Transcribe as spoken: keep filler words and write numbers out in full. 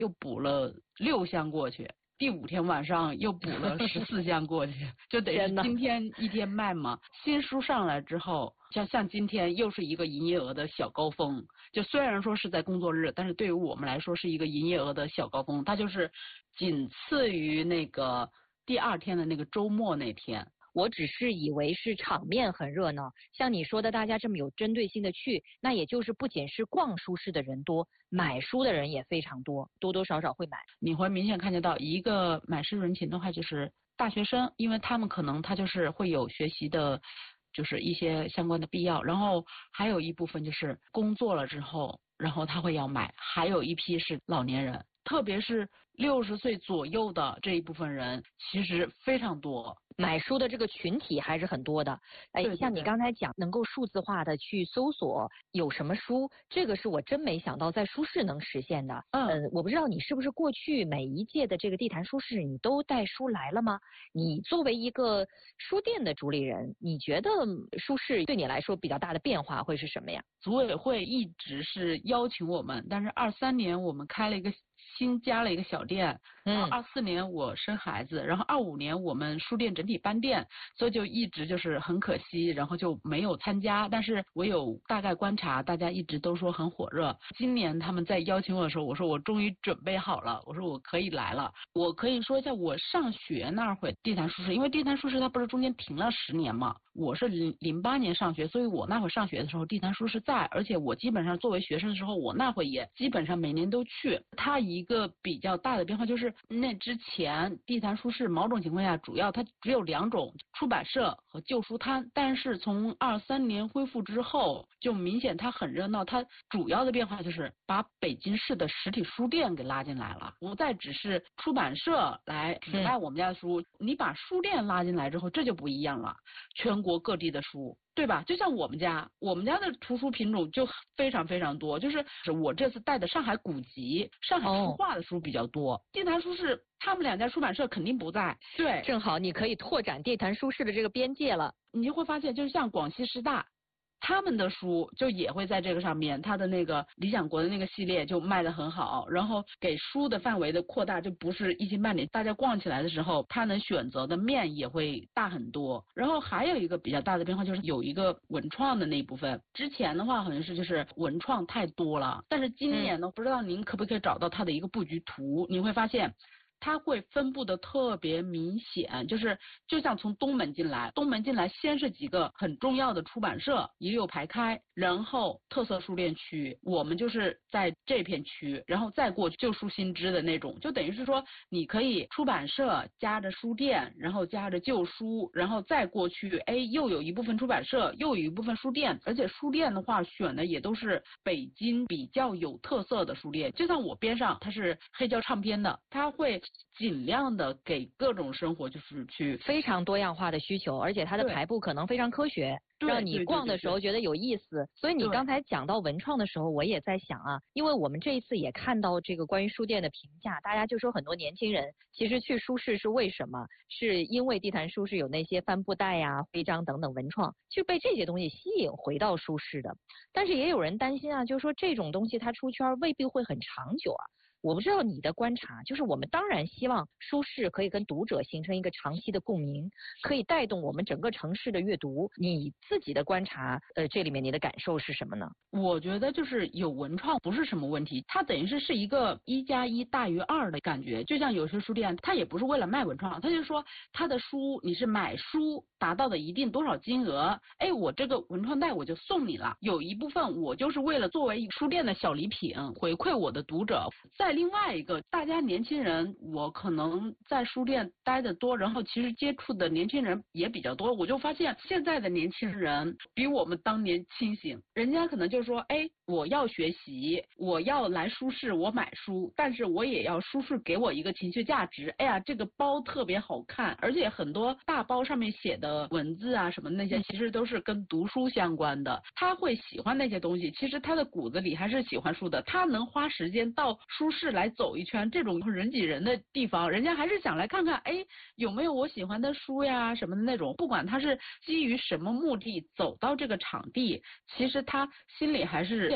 又补了六箱过去。第五天晚上又补了十四箱过去，就等于今天一天卖嘛。新书上来之后，像像今天又是一个营业额的小高峰。就虽然说是在工作日，但是对于我们来说是一个营业额的小高峰，它就是仅次于那个第二天的那个周末那天。 我只是以为是场面很热闹，像你说的大家这么有针对性的去，那也就是不仅是逛书市的人多，买书的人也非常多，多多少少会买。 你会明显看见到一个买书人群的话就是大学生，因为他们可能他就是会有学习的就是一些相关的必要，然后还有一部分就是工作了之后然后他会要买，还有一批是老年人，特别是六十岁左右的这一部分人其实非常多， 买书的这个群体还是很多的。哎， 对对对， 像你刚才讲能够数字化的去搜索有什么书，这个是我真没想到在书市能实现的。 嗯， 呃，我不知道你是不是过去每一届的这个地坛书市你都带书来了吗？你作为一个书店的主理人，你觉得书市对你来说比较大的变化会是什么呀？ 组委会一直是邀请我们，但是二三年我们开了一个新加了一个小店，然后二四年我生孩子，然后二五年我们书店整体搬店，所以就一直就是很可惜，然后就没有参加。但是我有大概观察，大家一直都说很火热。今年他们在邀请我的时候，我说我终于准备好了，我说我可以来了。我可以说一下我上学那会地坛书市，因为地坛书市它不是中间停了十年嘛，我是零零八年上学，所以我那会上学的时候地坛书市在，而且我基本上作为学生的时候，我那会也基本上每年都去。它一个比较大的变化就是那之前地坛书市某种情况下主要它只有两种，出版社和旧书摊，但是从二三年恢复之后就明显它很热闹，它主要的变化就是把北京市的实体书店给拉进来了，不再只是出版社来只卖我们家的书，嗯，你把书店拉进来之后这就不一样了，全国各地的书，对吧？就像我们家我们家的图书品种就非常非常多，就是我这次带的上海古籍上海书画的书比较多，哦，地坛书市他们两家出版社肯定不在，对， 正好你可以拓展地坛书市的这个边界了。 你就会发现就是像广西师大他们的书就也会在这个上面，他的那个理想国的那个系列就卖得很好，然后给书的范围的扩大，就不是一星半点，大家逛起来的时候他能选择的面也会大很多。然后还有一个比较大的变化就是有一个文创的那一部分，之前的话好像是就是文创太多了，但是今年呢，嗯，不知道您可不可以找到它的一个布局图，你会发现它会分布的特别明显，就是就像从东门进来，东门进来先是几个很重要的出版社一溜排开，然后特色书店区，我们就是在这片区，然后再过旧书新知的那种，就等于是说你可以出版社加着书店，然后加着旧书，然后再过去，哎，又有一部分出版社，又有一部分书店，而且书店的话选的也都是北京比较有特色的书店，就像我边上它是黑胶唱片的，它会尽量的给各种生活就是去非常多样化的需求，而且它的排布可能非常科学，让你逛的时候觉得有意思。所以你刚才讲到文创的时候，我也在想啊，因为我们这一次也看到这个关于书店的评价，大家就说很多年轻人其实去书市是为什么？是因为地坛书市有那些帆布袋呀、徽章等等文创，就被这些东西吸引回到书市的。但是也有人担心啊，就是说这种东西它出圈未必会很长久啊。我不知道你的观察，就是我们当然希望书市可以跟读者形成一个长期的共鸣，可以带动我们整个城市的阅读。你自己的观察，呃，这里面你的感受是什么呢？ 我觉得就是有文创不是什么问题，它等于是是一个一加一大于二的感觉。就像有些书店，它也不是为了卖文创，它就说它的书你是买书达到的一定多少金额，哎，我这个文创袋我就送你了。有一部分我就是为了作为书店的小礼品回馈我的读者。再另外一个，大家年轻人，我可能在书店待得多，然后其实接触的年轻人也比较多，我就发现现在的年轻人比我们当年清醒，人家可能就说，哎，我要学习，我要来书市，我买书，但是我也要书市给我一个情绪价值。哎呀，这个包特别好看，而且很多大包上面写的文字啊什么那些，其实都是跟读书相关的。他会喜欢那些东西，其实他的骨子里还是喜欢书的。他能花时间到书市来走一圈，这种人挤人的地方，人家还是想来看看，哎，有没有我喜欢的书呀什么的那种。不管他是基于什么目的走到这个场地，其实他心里还是